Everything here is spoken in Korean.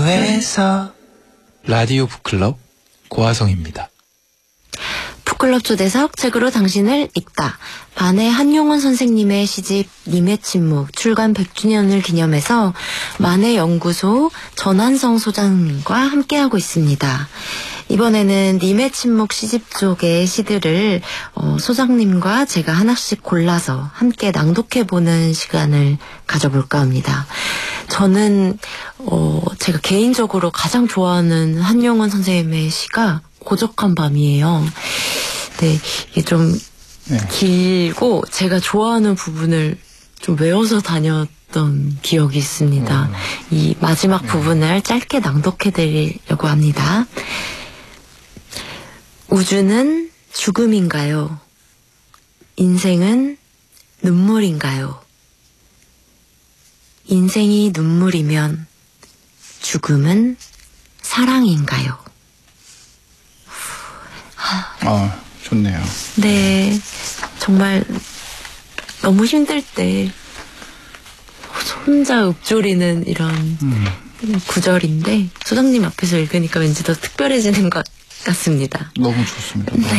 회사 라디오 북클럽 고화성입니다. 북클럽 초대석 책으로 당신을 읽다. 반의 한용운 선생님의 시집 님의 침묵 출간 100주년을 기념해서 만해 연구소 전한성 소장님과 함께하고 있습니다. 이번에는 님의 침묵 시집 속의 시들을 소장님과 제가 하나씩 골라서 함께 낭독해보는 시간을 가져볼까 합니다. 저는 제가 개인적으로 가장 좋아하는 한용운 선생님의 시가 고적한 밤이에요. 네, 이게 좀 길고 제가 좋아하는 부분을 좀 외워서 다녔던 기억이 있습니다. 이 마지막 부분을 짧게 낭독해드리려고 합니다. 우주는 죽음인가요? 인생은 눈물인가요? 인생이 눈물이면 죽음은 사랑인가요? 좋네요. 네, 정말 너무 힘들 때 혼자 읊조리는 이런 구절인데 소장님 앞에서 읽으니까 왠지 더 특별해지는 것 같습니다. 너무 좋습니다.